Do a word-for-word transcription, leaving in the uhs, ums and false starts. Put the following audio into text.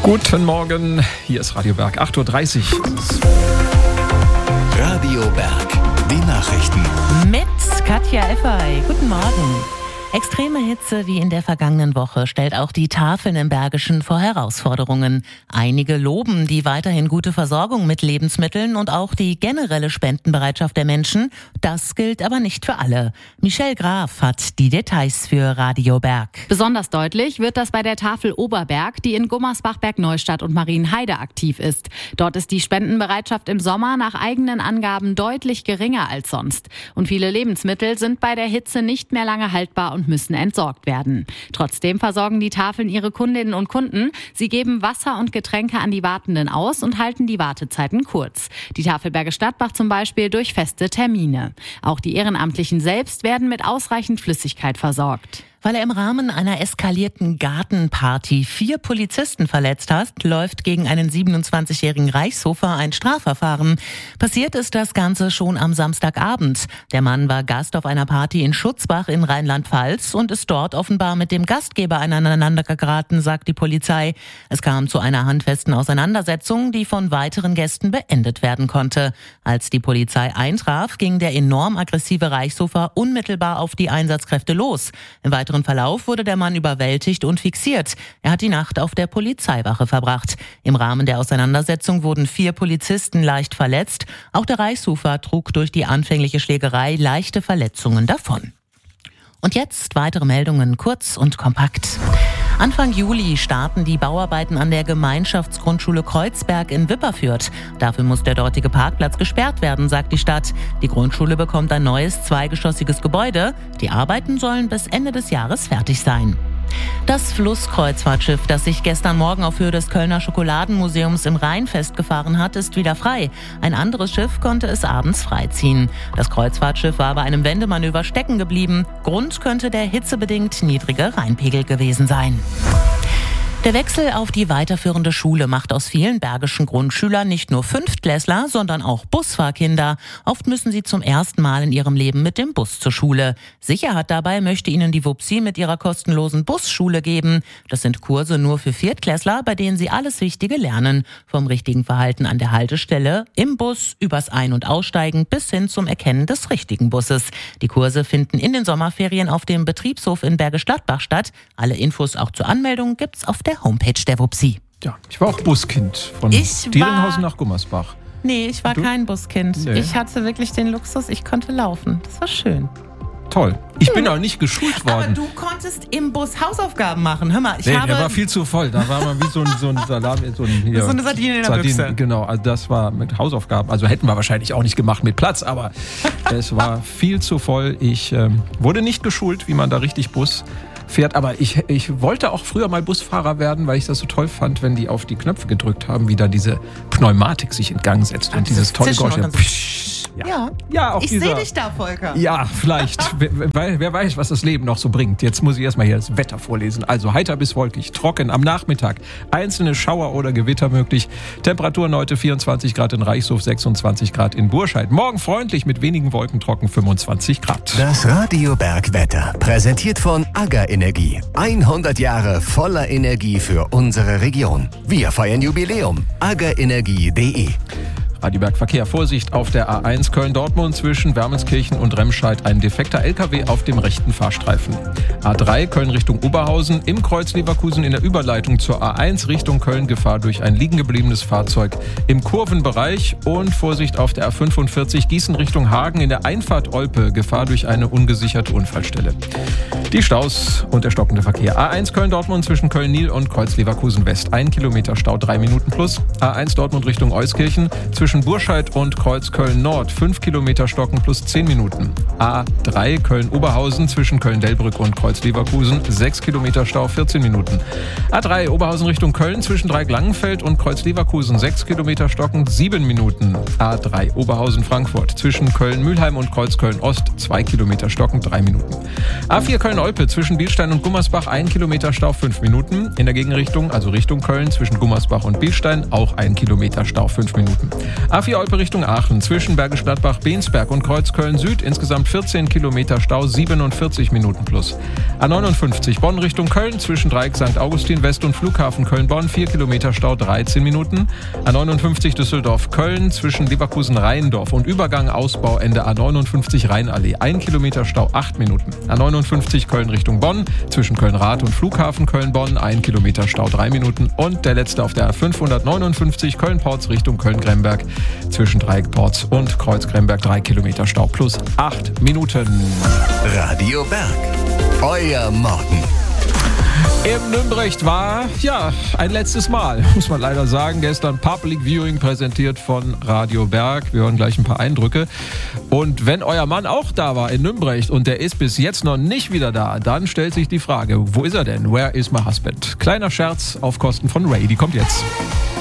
Guten Morgen, hier ist Radio Berg, acht Uhr dreißig. Radio Berg, die Nachrichten. Mit Katja Effay. Guten Morgen. Extreme Hitze wie in der vergangenen Woche stellt auch die Tafeln im Bergischen vor Herausforderungen. Einige loben die weiterhin gute Versorgung mit Lebensmitteln und auch die generelle Spendenbereitschaft der Menschen. Das gilt aber nicht für alle. Michelle Graf hat die Details für Radio Berg. Besonders deutlich wird das bei der Tafel Oberberg, die in Gummersbach, Bergneustadt und Marienheide aktiv ist. Dort ist die Spendenbereitschaft im Sommer nach eigenen Angaben deutlich geringer als sonst. Und viele Lebensmittel sind bei der Hitze nicht mehr lange haltbar und müssen entsorgt werden. Trotzdem versorgen die Tafeln ihre Kundinnen und Kunden. Sie geben Wasser und Getränke an die Wartenden aus und halten die Wartezeiten kurz. Die Tafel Bergisch Gladbach zum Beispiel durch feste Termine. Auch die Ehrenamtlichen selbst werden mit ausreichend Flüssigkeit versorgt. Weil er im Rahmen einer eskalierten Gartenparty vier Polizisten verletzt hat, läuft gegen einen siebenundzwanzigjährigen Reichshofer ein Strafverfahren. Passiert ist das Ganze schon am Samstagabend. Der Mann war Gast auf einer Party in Schutzbach in Rheinland-Pfalz und ist dort offenbar mit dem Gastgeber aneinander geraten, sagt die Polizei. Es kam zu einer handfesten Auseinandersetzung, die von weiteren Gästen beendet werden konnte. Als die Polizei eintraf, ging der enorm aggressive Reichshofer unmittelbar auf die Einsatzkräfte los. Im weiteren Verlauf wurde der Mann überwältigt und fixiert. Er hat die Nacht auf der Polizeiwache verbracht. Im Rahmen der Auseinandersetzung wurden vier Polizisten leicht verletzt. Auch der Reichshofer trug durch die anfängliche Schlägerei leichte Verletzungen davon. Und jetzt weitere Meldungen, kurz und kompakt. Anfang Juli starten die Bauarbeiten an der Gemeinschaftsgrundschule Kreuzberg in Wipperfürth. Dafür muss der dortige Parkplatz gesperrt werden, sagt die Stadt. Die Grundschule bekommt ein neues zweigeschossiges Gebäude. Die Arbeiten sollen bis Ende des Jahres fertig sein. Das Flusskreuzfahrtschiff, das sich gestern Morgen auf Höhe des Kölner Schokoladenmuseums im Rhein festgefahren hat, ist wieder frei. Ein anderes Schiff konnte es abends freiziehen. Das Kreuzfahrtschiff war bei einem Wendemanöver stecken geblieben. Grund könnte der hitzebedingt niedrige Rheinpegel gewesen sein. Der Wechsel auf die weiterführende Schule macht aus vielen bergischen Grundschülern nicht nur Fünftklässler, sondern auch Busfahrkinder. Oft müssen sie zum ersten Mal in ihrem Leben mit dem Bus zur Schule. Sicherheit dabei möchte ihnen die Wupsi mit ihrer kostenlosen Busschule geben. Das sind Kurse nur für Viertklässler, bei denen sie alles Wichtige lernen. Vom richtigen Verhalten an der Haltestelle, im Bus, übers Ein- und Aussteigen bis hin zum Erkennen des richtigen Busses. Die Kurse finden in den Sommerferien auf dem Betriebshof in Bergisch Gladbach statt. Alle Infos auch zur Anmeldung gibt's auf der Homepage der Wupsi. Ja, ich war auch Buskind von Dielenhausen nach Gummersbach. Nee, ich war Du? kein Buskind. Nee. Ich hatte wirklich den Luxus, ich konnte laufen. Das war schön. Toll. Ich bin auch nicht geschult worden. Aber du konntest im Bus Hausaufgaben machen. Hör mal, ich nee, habe... der war viel zu voll. Da war man wie so ein, so ein Salami, so, ein, hier, So eine Sardine in der Büchse. Genau, also das war mit Hausaufgaben. Also hätten wir wahrscheinlich auch nicht gemacht mit Platz, aber es war viel zu voll. Ich ähm, wurde nicht geschult, wie man da richtig Bus fährt. Aber ich, ich wollte auch früher mal Busfahrer werden, weil ich das so toll fand, wenn die auf die Knöpfe gedrückt haben, wie da diese Pneumatik sich in Gang setzt. Ach, und dieses tolle Zischen Geräusch. und Ja. Ja, Ja, auch ich dieser, sehe dich da, Volker. Ja, vielleicht. wer, wer, wer weiß, was das Leben noch so bringt. Jetzt muss ich erstmal hier das Wetter vorlesen. Also heiter bis wolkig, trocken am Nachmittag. Einzelne Schauer oder Gewitter möglich. Temperaturen heute vierundzwanzig Grad in Reichshof, sechsundzwanzig Grad in Burscheid. Morgen freundlich mit wenigen Wolken, trocken fünfundzwanzig Grad. Das Radio Berg Wetter, präsentiert von AGA Energie. hundert Jahre voller Energie für unsere Region. Wir feiern Jubiläum. aga energie punkt de. Radio Berg Verkehr. Vorsicht auf der A eins Köln-Dortmund zwischen Wermelskirchen und Remscheid. Ein defekter L K W auf dem rechten Fahrstreifen. A drei Köln Richtung Oberhausen. Im Kreuz Leverkusen in der Überleitung zur A eins Richtung Köln. Gefahr durch ein liegen gebliebenes Fahrzeug im Kurvenbereich. Und Vorsicht auf der A fünfundvierzig Gießen Richtung Hagen in der Einfahrt Olpe. Gefahr durch eine ungesicherte Unfallstelle. Die Staus und der stockende Verkehr. A eins Köln-Dortmund zwischen Köln-Nil und Kreuz Leverkusen West. Ein Kilometer Stau, drei Minuten plus. A eins Dortmund Richtung Euskirchen zwischen Burscheid und Kreuz Köln-Nord. fünf Kilometer Stocken plus zehn Minuten. A drei Köln-Oberhausen zwischen Köln-Delbrück und Kreuz Leverkusen. sechs Kilometer Stau, vierzehn Minuten. A drei Oberhausen Richtung Köln zwischen Dreieck-Langenfeld und Kreuz Leverkusen. sechs Kilometer Stocken, sieben Minuten. A drei Oberhausen-Frankfurt zwischen Köln-Mülheim und Kreuz Köln-Ost. zwei Kilometer Stocken, drei Minuten. A vier Köln-Olpe zwischen Bielstein und Gummersbach. ein Kilometer Stau, fünf Minuten. In der Gegenrichtung, also Richtung Köln zwischen Gummersbach und Bielstein, auch ein Kilometer Stau, fünf Minuten. A vier Olpe Richtung Aachen zwischen Bergisch Gladbach, Bensberg und Kreuzköln Süd insgesamt vierzehn Kilometer Stau, siebenundvierzig Minuten plus. A neunundfünfzig Bonn Richtung Köln zwischen Dreieck Sankt Augustin West und Flughafen Köln-Bonn vier Kilometer Stau, dreizehn Minuten. A neunundfünfzig Düsseldorf-Köln zwischen Leverkusen-Rheindorf und Übergang Ausbau Ende A neunundfünfzig Rheinallee ein Kilometer Stau, acht Minuten. A neunundfünfzig Köln Richtung Bonn zwischen Köln-Rath und Flughafen Köln-Bonn ein Kilometer Stau, drei Minuten. Und der letzte auf der A fünfhundertneunundfünfzig Köln-Porz Richtung Köln-Gremberg zwischen Dreieck Porz und Kreuz-Gremberg drei Kilometer Stau plus acht Minuten. Radio Berg, euer Morgen. Im Nümbrecht war, ja, ein letztes Mal, muss man leider sagen. Gestern Public Viewing präsentiert von Radio Berg. Wir hören gleich ein paar Eindrücke. Und wenn euer Mann auch da war in Nümbrecht und der ist bis jetzt noch nicht wieder da, dann stellt sich die Frage, wo ist er denn? Where is my husband? Kleiner Scherz auf Kosten von Ray, die kommt jetzt.